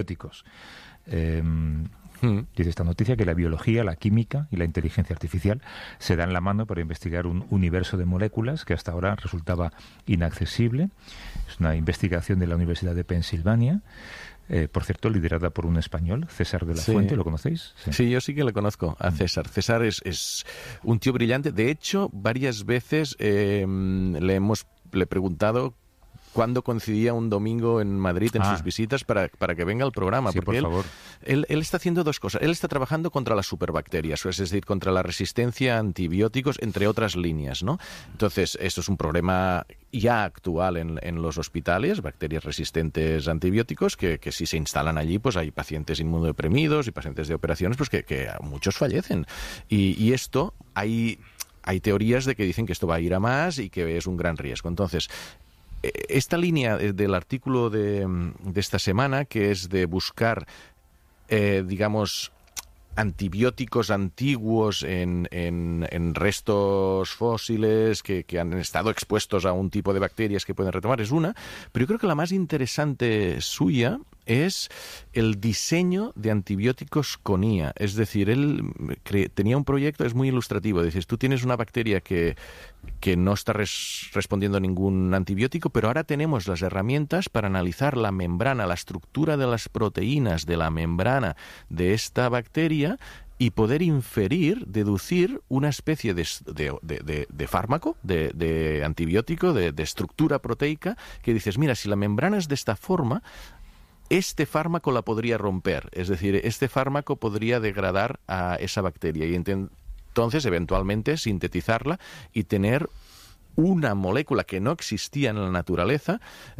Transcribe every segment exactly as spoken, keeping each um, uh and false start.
antibióticos. Eh, Dice esta noticia que la biología, la química y la inteligencia artificial se dan la mano para investigar un universo de moléculas que hasta ahora resultaba inaccesible. Es una investigación de la Universidad de Pensilvania, eh, por cierto, liderada por un español, César de la sí. Fuente. ¿Lo conocéis? Sí. sí, yo sí que le conozco a César. César es, es un tío brillante. De hecho, varias veces eh, le hemos le he preguntado cuándo coincidía un domingo en Madrid en ah. sus visitas para, para que venga al programa. Sí, porque por él, favor. Él, él está haciendo dos cosas. Él está trabajando contra las superbacterias, es decir, contra la resistencia a antibióticos, entre otras líneas, ¿no? Entonces, esto es un problema ya actual en, en los hospitales, bacterias resistentes a antibióticos, que, que si se instalan allí, pues hay pacientes inmunodeprimidos y pacientes de operaciones, pues que, que muchos fallecen. Y, y esto, hay, hay teorías de que dicen que esto va a ir a más y que es un gran riesgo. Entonces, esta línea del artículo de, de esta semana, que es de buscar, eh, digamos, antibióticos antiguos en, en, en restos fósiles que, que han estado expuestos a un tipo de bacterias que pueden retomar, es una, pero yo creo que la más interesante suya es el diseño de antibióticos con I A. Es decir, él cre- tenía un proyecto, es muy ilustrativo. Dices, tú tienes una bacteria que, que no está res- respondiendo a ningún antibiótico, pero ahora tenemos las herramientas para analizar la membrana, la estructura de las proteínas de la membrana de esta bacteria y poder inferir, deducir una especie de, de, de, de, de fármaco, de, de antibiótico, de, de estructura proteica, que dices, mira, si la membrana es de esta forma, este fármaco la podría romper, es decir, este fármaco podría degradar a esa bacteria y ent- entonces eventualmente sintetizarla y tener una molécula que no existía en la naturaleza.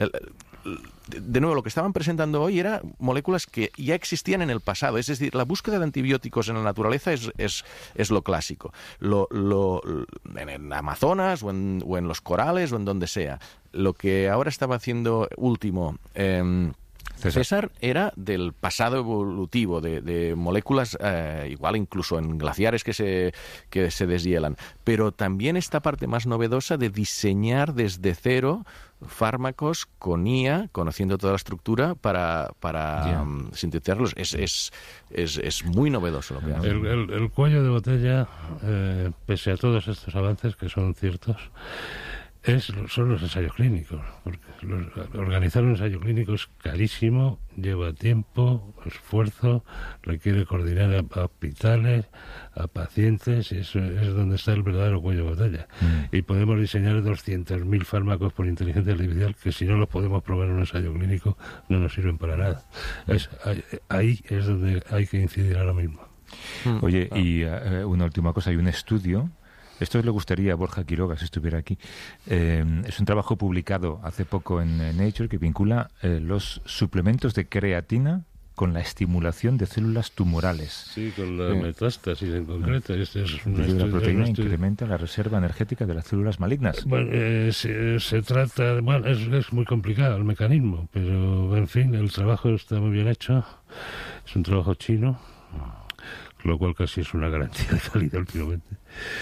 De nuevo, lo que estaban presentando hoy era moléculas que ya existían en el pasado, es decir, la búsqueda de antibióticos en la naturaleza es, es, es lo clásico, lo, lo, en el Amazonas o en, o en los corales o en donde sea. Lo que ahora estaba haciendo último eh, César. César era del pasado evolutivo, de, de moléculas, eh, igual incluso en glaciares que se, que se deshielan, pero también esta parte más novedosa de diseñar desde cero fármacos con I A, conociendo toda la estructura, para, para yeah. um, sintetizarlos. Es, es, es, es muy novedoso lo que hace. El, el, el cuello de botella, eh, pese a todos estos avances que son ciertos, Es, son los ensayos clínicos, porque los, organizar un ensayo clínico es carísimo, lleva tiempo, esfuerzo, requiere coordinar a, a hospitales, a pacientes, y eso es donde está el verdadero cuello de botella. Mm. Y podemos diseñar doscientos mil fármacos por inteligencia artificial que si no los podemos probar en un ensayo clínico no nos sirven para nada. Es, ahí, ahí es donde hay que incidir ahora mismo. Mm. Oye, ah. y uh, una última cosa, hay un estudio. Esto le gustaría a Borja Quiroga si estuviera aquí. Eh, es un trabajo publicado hace poco en eh, Nature que vincula eh, los suplementos de creatina con la estimulación de células tumorales. Sí, con la eh, metástasis en concreto. Este es un estudio, la proteína incrementa la reserva energética de las células malignas. Bueno, eh, se, se trata... De, bueno, es, es muy complicado el mecanismo, pero, en fin, el trabajo está muy bien hecho. Es un trabajo chino, lo cual casi es una garantía de calidad últimamente.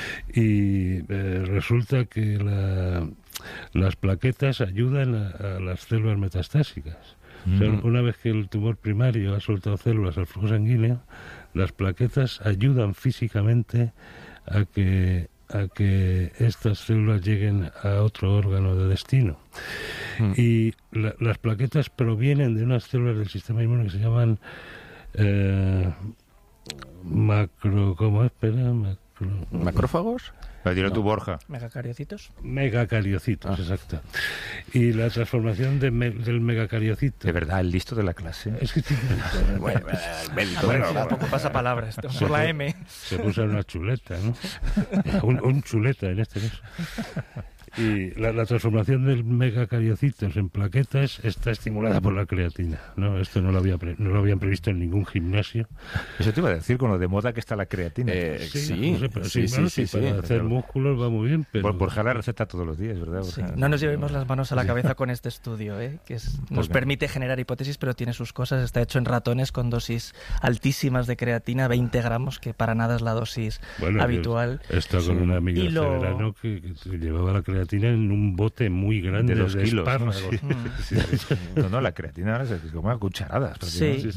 Y eh, resulta que la, las plaquetas ayudan a, a las células metastásicas. Mm. O sea, una vez que el tumor primario ha soltado células al flujo sanguíneo, las plaquetas ayudan físicamente a que a que estas células lleguen a otro órgano de destino. Mm. Y la, las plaquetas provienen de unas células del sistema inmune que se llaman eh, macro... ¿Cómo es? Espera, macro... ¿Macrófagos? La dirá tu Borja. ¿Megacariocitos? Megacariocitos, ah. exacto. Y la transformación de me, del megacariocito. De verdad, el listo de la clase. Es que tiene... bueno, bueno, bueno, tampoco pasa palabras, por se la M. Se puso una chuleta, ¿no? un, un chuleta en este caso. Y la, la transformación del megacariocitos en plaquetas está estimulada por la creatina, ¿no? Esto no lo había pre, no lo habían previsto en ningún gimnasio. Eso te iba a decir con lo de moda que está la creatina. Eh, sí, sí, no sé, pero sí, sí, sí, bueno, sí, sí, para sí, hacer pero... músculos va muy bien, pero... Por, Borja la receta todos los días, ¿verdad? Sí. No nos llevemos las manos a la cabeza con este estudio, ¿eh? Que es, nos permite generar hipótesis, pero tiene sus cosas. Está hecho en ratones con dosis altísimas de creatina, veinte gramos, que para nada es la dosis bueno, habitual. He estado con sí. una amiga y lo... de verano que, que llevaba la creatina creatina en un bote muy grande de dos de kilos, ¿no? espárragos. Sí, sí, sí. No, no, la creatina ahora se come a cucharadas. Sí,